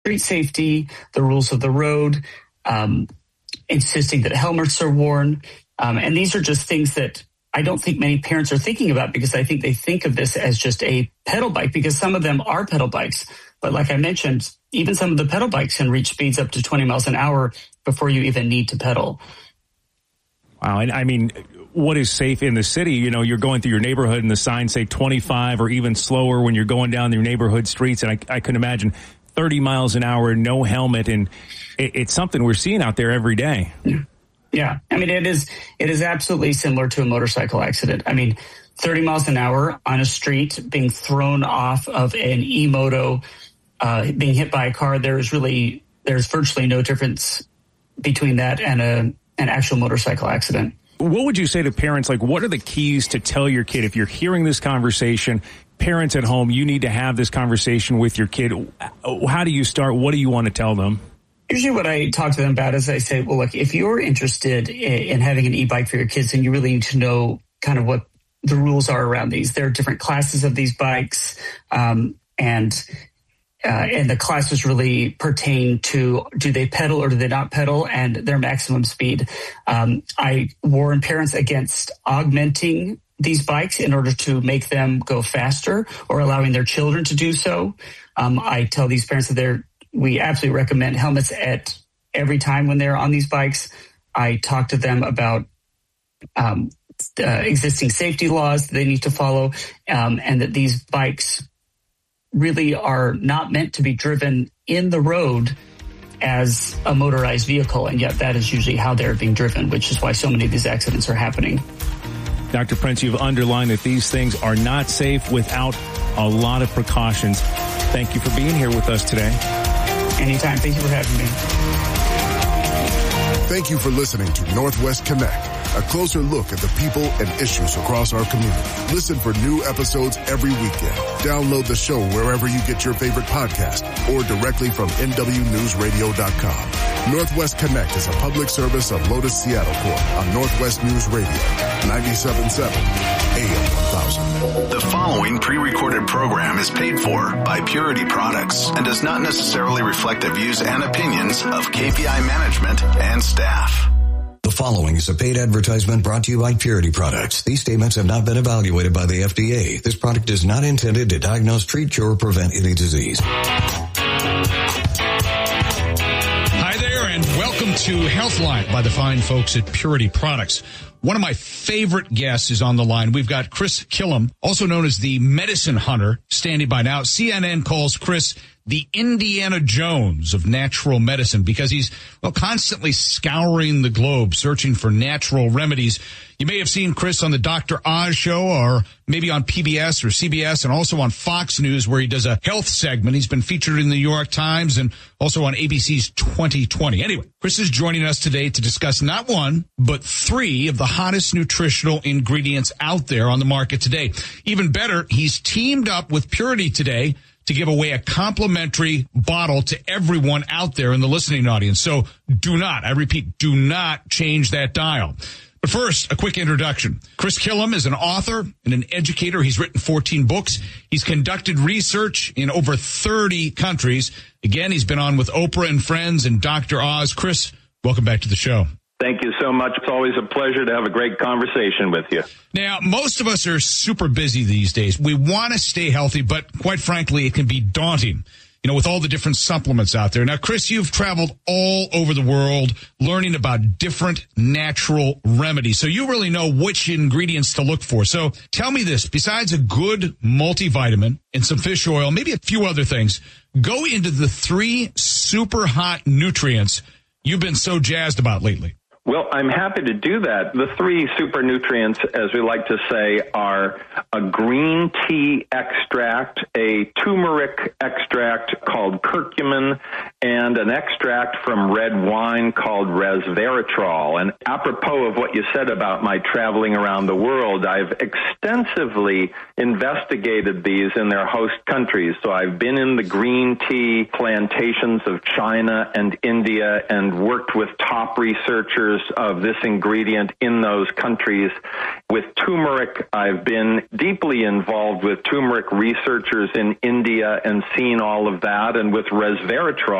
street safety, the rules of the road, insisting that helmets are worn. And these are just things that I don't think many parents are thinking about, because I think they think of this as just a pedal bike, because some of them are pedal bikes. But like I mentioned, even some of the pedal bikes can reach speeds up to 20 miles an hour before you even need to pedal. Wow. And I mean, what is safe in the city? You know, you're going through your neighborhood and the signs say 25 or even slower when you're going down your neighborhood streets. And I can imagine 30 miles an hour, no helmet. And it's something we're seeing out there every day. Yeah. I mean, it is absolutely similar to a motorcycle accident. I mean, 30 miles an hour on a street, being thrown off of an e-moto, being hit by a car, there's virtually no difference between that and an actual motorcycle accident. What would you say to parents? Like, what are the keys to tell your kid, if you're hearing this conversation, parents at home, you need to have this conversation with your kid. How do you start? What do you want to tell them? Usually what I talk to them about is I say, well, look, if you're interested in having an e-bike for your kids, then you really need to know kind of what the rules are around these. There are different classes of these bikes, and the classes really pertain to, do they pedal or do they not pedal, and their maximum speed. I warn parents against augmenting these bikes in order to make them go faster or allowing their children to do so. I tell these parents that we absolutely recommend helmets at every time when they're on these bikes. I talk to them about existing safety laws that they need to follow, and that these bikes really are not meant to be driven in the road as a motorized vehicle, and yet that is usually how they're being driven, which is why so many of these accidents are happening. Dr. Prince, you've underlined that these things are not safe without a lot of precautions. Thank you for being here with us today. Anytime. Thank you for having me. Thank you for listening to Northwest Connect, a closer look at the people and issues across our community. Listen for new episodes every weekend. Download the show wherever you get your favorite podcast or directly from NWNewsRadio.com. Northwest Connect is a public service of Lotus Seattle Corp on Northwest News Radio, 97.7 AM 1000. The following pre-recorded program is paid for by Purity Products and does not necessarily reflect the views and opinions of KPI management and staff. The following is a paid advertisement brought to you by Purity Products. These statements have not been evaluated by the FDA. This product is not intended to diagnose, treat, cure, or prevent any disease. Hi there, and welcome to Healthline by the fine folks at Purity Products. One of my favorite guests is on the line. We've got Chris Killam, also known as the Medicine Hunter, standing by now. CNN calls Chris the Indiana Jones of natural medicine because he's, constantly scouring the globe searching for natural remedies. You may have seen Chris on the Dr. Oz show, or maybe on PBS or CBS, and also on Fox News, where he does a health segment. He's been featured in the New York Times and also on ABC's 2020. Anyway, Chris is joining us today to discuss not one, but three of the hottest nutritional ingredients out there on the market today. Even better, he's teamed up with Purity today to give away a complimentary bottle to everyone out there in the listening audience. So do not change that dial. But first, a quick introduction. Chris Killam is an author and an educator. He's written 14 books. He's conducted research in over 30 countries. Again, he's been on with Oprah and Friends and Dr. Oz. Chris, welcome back to the show. Thank you so much. It's always a pleasure to have a great conversation with you. Now, most of us are super busy these days. We want to stay healthy, but quite frankly, it can be daunting, with all the different supplements out there. Now, Chris, you've traveled all over the world learning about different natural remedies, so you really know which ingredients to look for. So tell me this, besides a good multivitamin and some fish oil, maybe a few other things, go into the three super hot nutrients you've been so jazzed about lately. Well, I'm happy to do that. The three super nutrients, as we like to say, are a green tea extract, a turmeric extract called curcumin, and an extract from red wine called resveratrol. And apropos of what you said about my traveling around the world, I've extensively investigated these in their host countries. So I've been in the green tea plantations of China and India and worked with top researchers of this ingredient in those countries. With turmeric, I've been deeply involved with turmeric researchers in India and seen all of that. And with resveratrol,